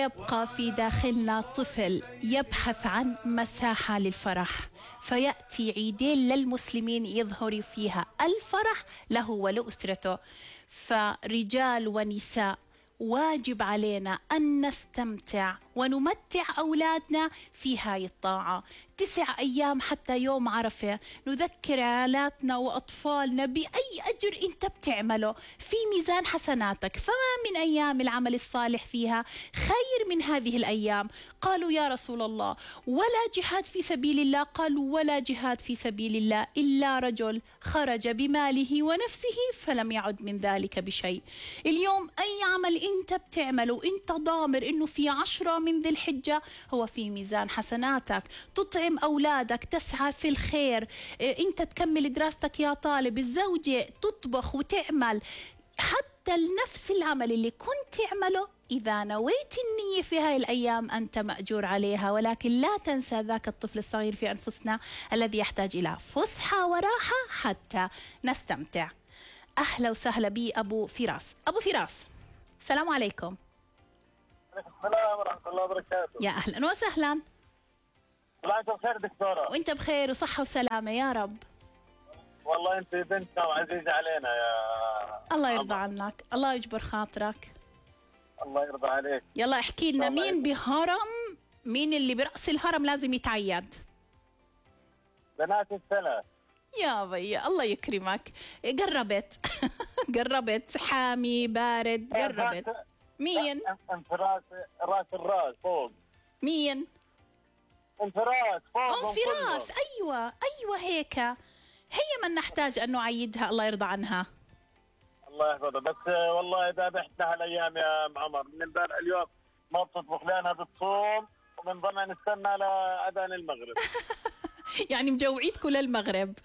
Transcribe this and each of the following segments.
ويبقى في داخلنا طفل يبحث عن مساحة للفرح، فيأتي عيدين للمسلمين يظهر فيها الفرح له ولأسرته. فرجال ونساء واجب علينا أن نستمتع ونمتع أولادنا في هاي الطاعة. 9 أيام حتى يوم عرفة نذكر عائلاتنا وأطفالنا بأي أجر أنت بتعمله في ميزان حسناتك، فما من أيام العمل الصالح فيها خير من هذه الأيام. قالوا يا رسول الله ولا جهاد في سبيل الله؟ قالوا ولا جهاد في سبيل الله إلا رجل خرج بماله ونفسه فلم يعد من ذلك بشيء. اليوم أي عمل أنت بتعمله أنت ضامر أنه في 10 من ذي الحجة هو في ميزان حسناتك. تطعم أولادك، تسعى في الخير، أنت تكمل دراستك يا طالب، الزوجة تطبخ وتعمل، حتى نفس العمل اللي كنت تعمله إذا نويت النية في هاي الأيام أنت مأجور عليها. ولكن لا تنسى ذاك الطفل الصغير في أنفسنا الذي يحتاج إلى فسحة وراحة حتى نستمتع. أهلا وسهلا بي أبو فراس. أبو فراس السلام عليكم. السلام ورحمة الله وبركاته. يا أهلا وسهلا. والله أنت بخير دكتورة؟ وأنت بخير وصحة وسلامة يا رب. والله أنت بنتنا وعزيزة علينا يا الله يرضى عنك، الله يجبر خاطرك. الله يرضى عليك. يلا احكي لنا مين بهرم، مين اللي برأس الهرم لازم يتعيد؟ بنات الثلاث. يا بي الله يكرمك. قربت قربت، حامي بارد قربت. مين؟ انفراس راس الراس فوق. مين؟ انفراس فوق. انفراس ايوه هيك هي من نحتاج ان نعيدها. الله يرضى عنها. الله يحفظها. بس والله اذا بحتنا هالايام يا ام عمر من امبارح اليوم ما بتطبخ لانها بتصوم ومن ضمن نستنى لاذان المغرب. يعني مجوعيتكم للمغرب.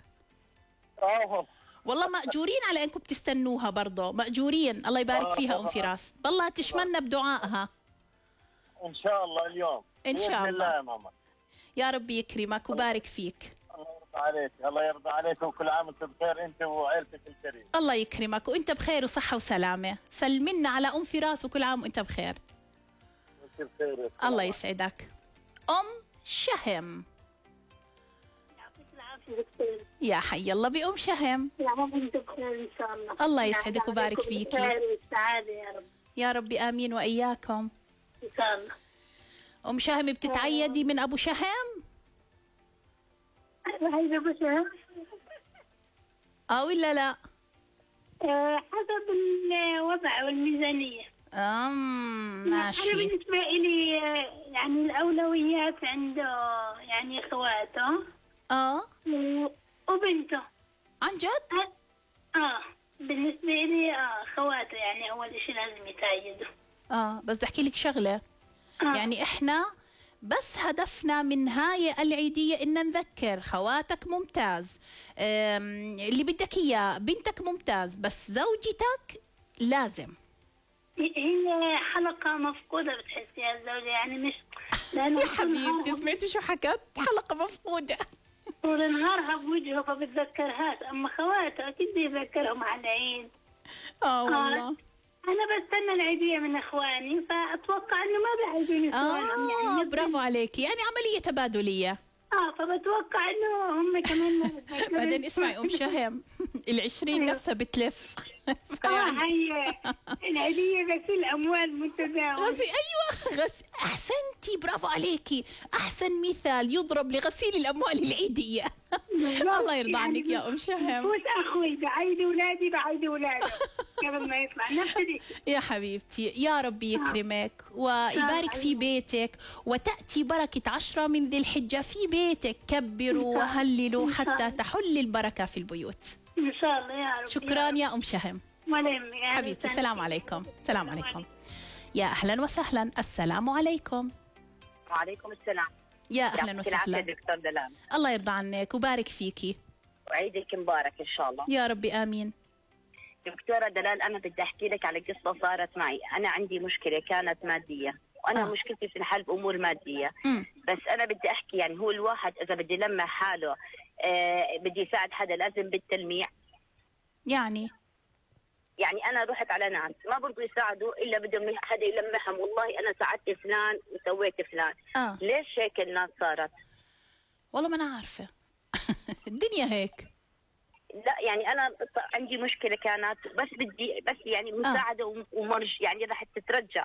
والله مأجورين على انكم بتستنوها برضه، مأجورين. الله يبارك فيها ام فراس، بالله تشملنا بدعائها ان شاء الله اليوم ان شاء الله يا ماما. يا رب يكرمك وبارك فيك. الله يرضى عليك. الله يرضى عليك وكل عام وانت بخير انت وعائلتك الكريمه. الله يكرمك وانت بخير وصحه وسلامه. سلمنا على ام فراس وكل عام وانت بخير. وانت بخير. الله يسعدك. ام شهم. يا حي الله بأم شهم. يا رب انت بخير ان شاء الله. الله يسعدك وبارك فيكي. خير والسعاده يا رب. يا رب امين واياكم ان شاء الله. ام شهم بتتعيدي من ابو شهم؟ هيدا ابو شهم. ولا لا؟ حسب الوضع والميزانيه. ماشي. انا بالنسبه لي يعني الاولويات عنده يعني اخواته وبنته. عن جد؟ بالنسبة لي خواته يعني أول شيء لازم يتعيدوا. بس بدي أحكي لك شغلة. يعني إحنا بس هدفنا من هاي العيدية إن نذكر خواتك ممتاز، اللي بدك إياه بنتك ممتاز، بس زوجتك لازم. هي حلقة مفقودة بتحسيها الزوجة يعني مش يا حبيبتي سمعتي شو حكت؟ حلقة مفقودة طول نهارها بوجهه فبتذكرهاش، أما خواته أكيد بيذكرهم على العيد. والله أنا بستنى العيدية من إخواني فأتوقع إنه ما بيعيدوني إخوانهم يعني. برافو عليكي، يعني عملية تبادلية. فبتوقع إنه هم كمان بعدين اسمعي أم شهم العشرين نفسها بتلف. هي العيدية غسيل أموال متداول. أحسنتي برافو عليكي، أحسن مثال يضرب لغسيل الأموال العيدية. الله يرضى عنك يا أم شهم. فوت أخوي بعيد أولادي قبل ما يطلع نفسي. يا حبيبتي يا رب يكرمك ويبارك في بيتك، وتأتي بركة 10 من ذي الحجة في بيتك. كبروا وهللوا حتى تحل البركة في البيوت إن شاء الله يا رب. شكرا يا أم شهم حبيبتي. السلام عليكم. السلام عليكم. يا أهلا وسهلا. السلام عليكم. وعليكم السلام. يا أهلا وسهلا. دكتور دلال الله يرضى عنك وبارك فيكي وعيدك مبارك إن شاء الله. يا ربي آمين. دكتورة دلال أنا بدي أحكي لك على قصة صارت معي. أنا عندي مشكلة كانت مادية وأنا مشكلتي في الحل بأمور مادية. بس أنا بدي أحكي يعني هو الواحد إذا بدي لمع حاله بدي يساعد حدا لازم بالتلميع. يعني يعني انا رحت على ناس ما برضو يساعدوا الا بدهم حدا يلمحهم، والله انا ساعدت فلان وسويت فلان. ليش هيك الناس صارت؟ والله ما انا عارفه. الدنيا هيك. لا يعني انا عندي مشكله كانت بس بدي بس يعني مساعده ومرج، يعني رح تترجع.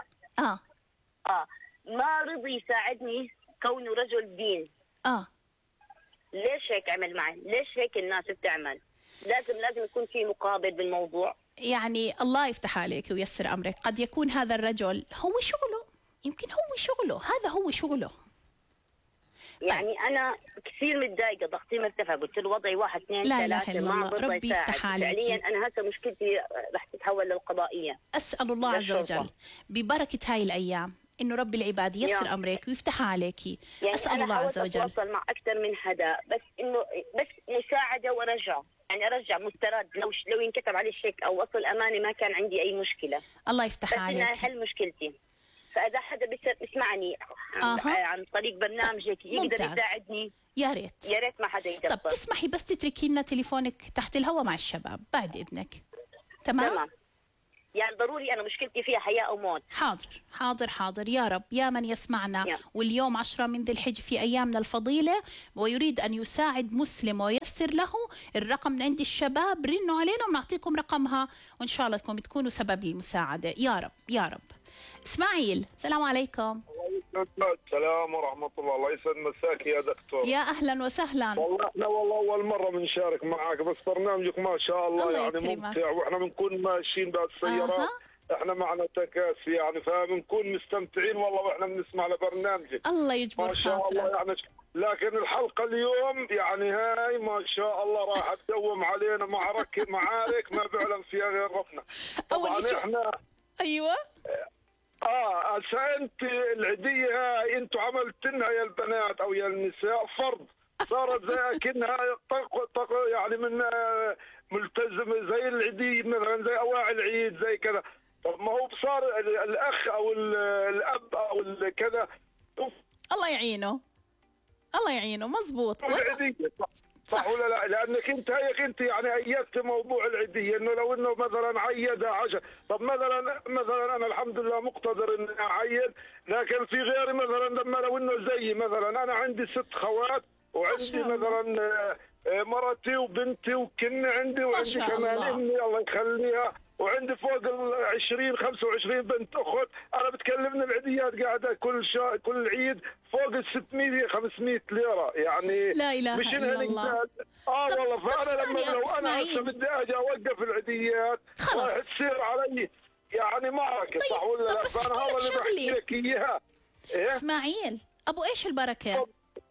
ما رضي يساعدني كونه رجل دين. ليش هيك عمل معي؟ ليش هيك الناس بتعمل؟ لازم يكون في مقابل بالموضوع. يعني الله يفتح عليك ويسر امرك، قد يكون هذا الرجل هو شغله، يمكن هو شغله، هذا هو شغله. يعني أنا كثير متضايقة، ضغطي مرتفع، قلت له وضعي 1 2 3 ما ربي يفتح عليك. فعليا أنا هسه مشكلتي رح تتحول للقضائية. أسأل الله عز وجل ببركة هاي الأيام إنه رب العباد يسر أمرك ويفتح عليكي. يعني أسأل الله عز وجل. أنا أتواصل مع أكثر من حدا، بس إنه بس مساعدة وأرجعه، يعني أرجع مسترد. لو ينكتب عليه الشيك أو وصل أماني ما كان عندي أي مشكلة. الله يفتح عليك. بس إنه حل مشكلتي. فإذا حدا بيسمعني عن طريق برنامجك يقدر يساعدني، يا ريت ما حدا يقصر. طب تسمحي بس تتركي لنا تليفونك تحت الهواء مع الشباب بعد إذنك. تمام. يعني ضروري، أنا مشكلتي فيها حياة أو موت. حاضر يا رب. يا من يسمعنا واليوم 10 من ذي الحجة في أيامنا الفضيلة ويريد أن يساعد مسلم ويسر له، الرقم من عند الشباب، رنوا علينا ونعطيكم رقمها وإن شاء الله تكونوا سبب للمساعدة. يا رب. إسماعيل، السلام عليكم. السلام ورحمة الله. الله يسعد مساك يا دكتور. يا أهلا وسهلا. والله احنا أول مرة بنشارك معك، بس برنامجك ما شاء الله يعني يكرمك. ممتع، واحنا بنكون ماشيين بالسيارات احنا معنا تكاسي يعني، فبنكون مستمتعين والله واحنا بنسمع لبرنامجك. الله يجبر ما شاء الله يعني. لكن الحلقة اليوم يعني هاي ما شاء الله راح تدوم علينا معارك ما بيعلم فيها غير ربنا. طبعا احنا ايوه انت العيدية هاي انتوا عملتنها يا البنات او يا النساء فرض، صارت زي كأنها يعني من ملتزمة زي العيدية مثلا، زي اواعي العيد زي كذا. طب ما هو صار الاخ او الاب او كذا. الله يعينه مزبوط. صح ولا لا؟ لانك انت يعني ايدت موضوع العيديه، انه لو انه مثلا عيدها 10، طب مثلا انا الحمد لله مقتدر اني اعيد، لكن في غيري مثلا لما لو انه زيي مثلا انا عندي 6 خوات وعندي مثلا مرتي وبنتي وكني عندي، وعندي كمان امي الله يخليها، وعندي فوق ال 20 25 بنت اخت. انا بتكلمني العيديات قاعده كل عيد فوق ال 600 500 ليره يعني. لا اله مش الا الله. والله. فانا لو انا هسه بدي اجي اوقف العيديات راح تصير علي يعني معركه. صح ولا لا؟ فانا هذا اللي بحكي لك اياها. اسماعيل، ابو ايش البركه؟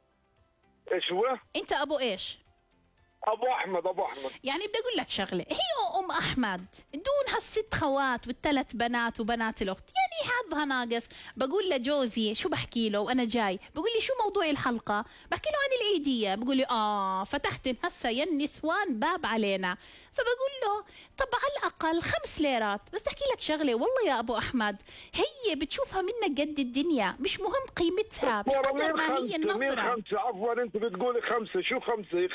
ايش هو؟ انت ابو ايش؟ ابو احمد. يعني بدي اقول لك شغله، هي ام احمد دون هال6 خوات وال3 بنات وبنات الاخت، يعني حظها ناقص. بقول لجوزي شو بحكي له وانا جاي، بقول لي شو موضوع الحلقه؟ بحكي له عن العيديه، بقول لي فتحت هسه يا النسوان باب علينا. فبقول له طب على الاقل 5 ليرات. بس احكي لك شغله والله يا ابو احمد، هي بتشوفها منك قد الدنيا، مش مهم قيمتها بقدر ما هي النظره. 5 عفوا انت بتقولي 5، شو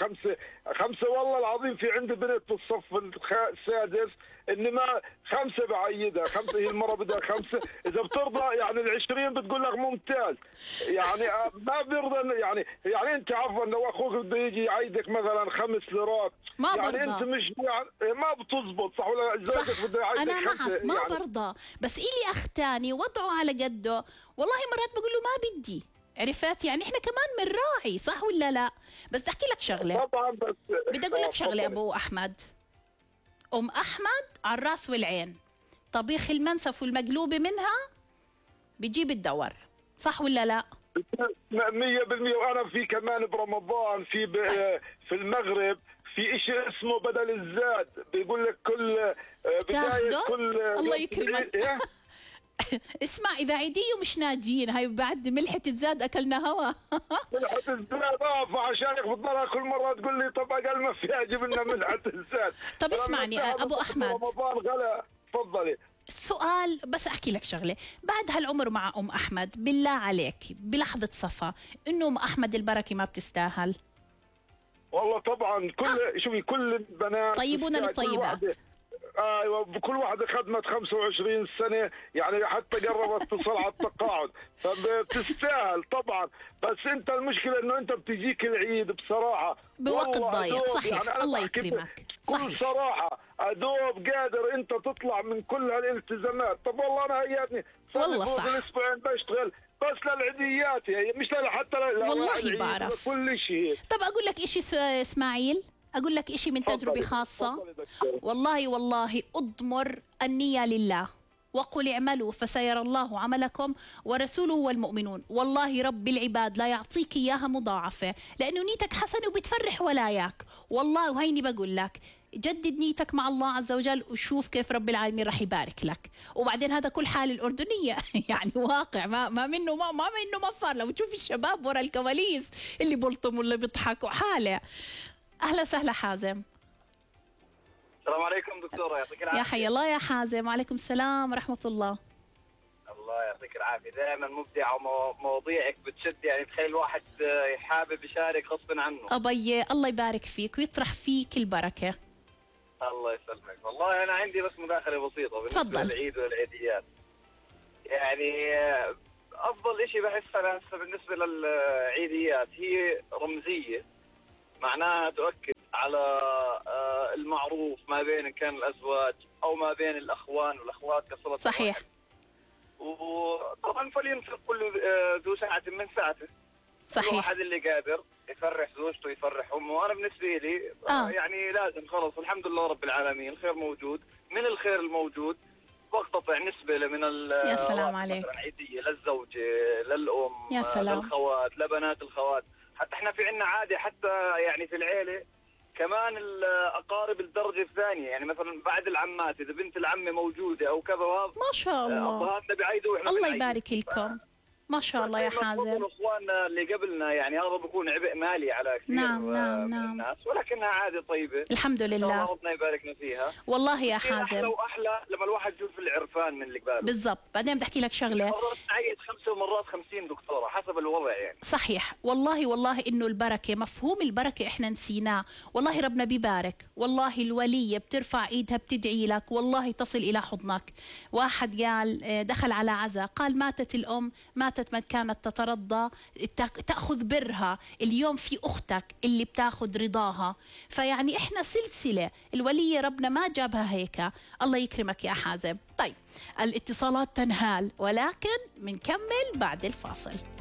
5 والله العظيم في عندي بنت في الصف السادس انما 5 بعيدها 5. هي المره بدها 5 اذا بترضى يعني ال20 بتقول لك ممتاز يعني ما بيرضى يعني انت عفوا لو اخوك بده يجي يعيدك مثلا 5 ليرات ما يعني برضى. انت مش يعني ما بتزبط. صح ولا زوجك بده يعيدك انا معك 5 ما يعني. برضى، بس الي اخ ثاني وضعه على قده، والله مرات بقول له ما بدي، عرفت؟ يعني احنا كمان بنراعي. صح ولا لا؟ بس احكي لك شغله طبعا. بس بدي اقول لك شغله ابو احمد، ام احمد على الراس والعين، طبيخ المنسف والمقلوبه منها بيجيب الدور. صح ولا لا؟ 100%. وانا في كمان برمضان في المغرب في شيء اسمه بدل الزاد، بيقول لك كل بدايه كل الله يكرمك. اسمع، اذا عيديه ومش ناجين هاي بعد ملحه الزاد اكلنا هوا. ملحه الزاد فعشانك بتضلها كل مره تقول لي طب اقل ما فيها جيب لنا ملحه الزاد. طب اسمعني ابو احمد، رمضان غلا. تفضلي. السؤال بس احكي لك شغله، بعد هالعمر مع ام احمد بالله عليك بلحظه صفا انه ام احمد البركه ما بتستاهل؟ والله طبعا شوفي كل البنات طيبون للطيبات. ايوه بكل واحده خدمت 25 سنه، يعني حتى قربت تصل على التقاعد، فبتستاهل طبعا. بس انت المشكله انه انت بتجيك العيد بصراحه بوقت ضايق. صحيح، يعني الله يكرمك. بكل صراحه ادوب قادر انت تطلع من كل هالالتزامات. طب والله انا هياتني والله صح الاسبوعين بشتغل بس للعيديات، هي مش حتى والله بعرف كل شيء. طب اقول لك شيء اسماعيل، اقول لك شيء من تجربه خاصه. والله اضمر النيه لله وقل اعملوا فسيرى الله عملكم ورسوله والمؤمنون. والله رب العباد لا يعطيك اياها مضاعفه، لانه نيتك حسنه وبتفرح ولاياك. والله وهيني بقول لك جدد نيتك مع الله عز وجل وشوف كيف رب العالمين راح يبارك لك. وبعدين هذا كل حال الأردنية يعني واقع ما منه مفر. لو تشوف الشباب ورا الكواليس اللي بلطم واللي بيضحكوا حالة. أهلا وسهلا حازم. السلام عليكم دكتورة، يعطيك العافية. يا حي الله يا حازم. وعليكم السلام ورحمة الله. الله يعطيك العافية، دائما مبدع ومواضيعك بتشد، يعني تخيل الواحد حابب يشارك غصبا عنه. أبي الله يبارك فيك ويطرح فيك البركة. الله يسلمك. والله أنا عندي بس مداخلة بسيطة بالنسبة للعيد والعيديات. يعني أفضل شيء بحس أنا هسه بالنسبة للعيديات هي رمزية، معناها تؤكد على المعروف ما بين إن كان الأزواج أو ما بين الأخوان والأخوات كصلة. صحيح. وطبعا فلينفق كل ذو ساعة من ساعته. صحيح. الواحد اللي قادر يفرح زوجته يفرح امه. وانا بالنسبه لي يعني لازم خلص الحمد لله رب العالمين الخير موجود، من الخير الموجود بقتطع نسبه من يا سلام عليك عيديه للزوجه للام يا سلام. للخوات لبنات الخوات. حتى احنا في عندنا عاده حتى يعني في العيله كمان الاقارب الدرجه الثانيه، يعني مثلا بعد العمات اذا بنت العمه موجوده او كذا، ما شاء الله ابهاتنا بيعيدوا واحنا الله يبارك لكم. ما شاء الله يا حازم. اخواننا اللي قبلنا يعني هذا بيكون عبء مالي على كثير نعم الناس، ولكنها عادة طيبة الحمد لله ربنا يباركنا فيها. والله يا حازم احلى واحلى لما الواحد يشوف العرفان من اللي قباله. بالضبط. بعدين بدي احكي لك شغله، مرات نعيد 5 ومرات 50 دكتوره حسب الوضع يعني. صحيح. والله انه البركه، مفهوم البركه احنا نسيناه. والله ربنا بيبارك. والله الوليه بترفع ايدها بتدعي لك، والله تصل الى حضنك. واحد قال دخل على عزا، قال ماتت الام، ماتت من كانت تترضى تاخذ برها، اليوم في اختك اللي بتاخذ رضاها. فيعني احنا سلسله، الوليه ربنا ما جابها هيك. الله يكرمك يا حازم. طيب الاتصالات تنهال، ولكن بنكمل بعد الفاصل.